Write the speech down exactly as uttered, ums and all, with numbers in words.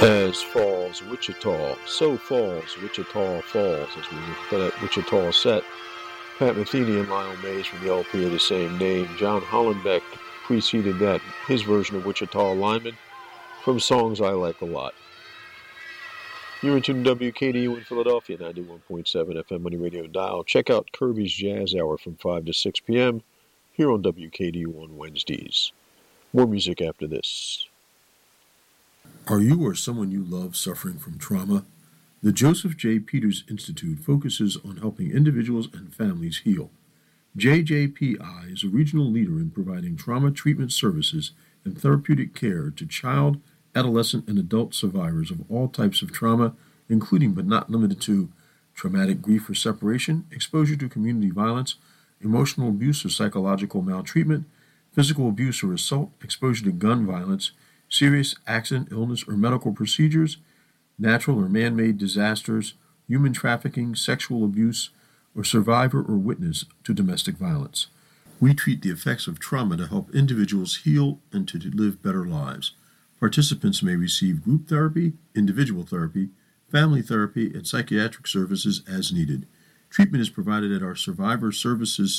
As falls Wichita, so falls Wichita Falls, as we look at that Wichita set. Pat Metheny and Lyle Mays from the L P of the same name. John Hollenbeck preceded that, his version of Wichita Lineman, from songs I like a lot. You're into W K D U in Philadelphia, ninety-one point seven F M on your radio dial. Check out Kirby's Jazz Hour from five to six p.m. here on W K D U on Wednesdays. More music after this. Are you or someone you love suffering from trauma? The Joseph J. Peters Institute focuses on helping individuals and families heal. J J P I is a regional leader in providing trauma treatment services and therapeutic care to child, adolescent, and adult survivors of all types of trauma, including but not limited to traumatic grief or separation, exposure to community violence, emotional abuse or psychological maltreatment, physical abuse or assault, exposure to gun violence, serious accident, illness, or medical procedures, natural or man-made disasters, human trafficking, sexual abuse, or survivor or witness to domestic violence. We treat the effects of trauma to help individuals heal and to live better lives. Participants may receive group therapy, individual therapy, family therapy, and psychiatric services as needed. Treatment is provided at our Survivor Services